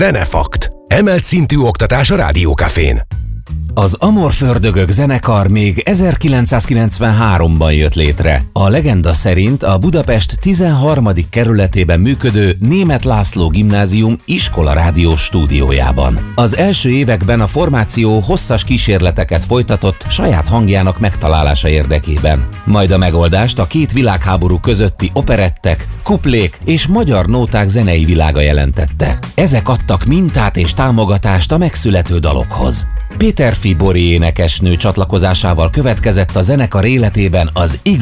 Zenefakt. Emelt szintű oktatás a Rádiókafén. Az Amorfördögök zenekar még 1993-ban jött létre. A legenda szerint a Budapest 13. kerületében működő Németh László Gimnázium iskolarádiós stúdiójában. Az első években a formáció hosszas kísérleteket folytatott saját hangjának megtalálása érdekében. Majd a megoldást a két világháború közötti operettek, kuplék és magyar nóták zenei világa jelentette. Ezek adtak mintát és támogatást a megszülető dalokhoz. Péterfi Bori énekesnő csatlakozásával következett a zenekar életében az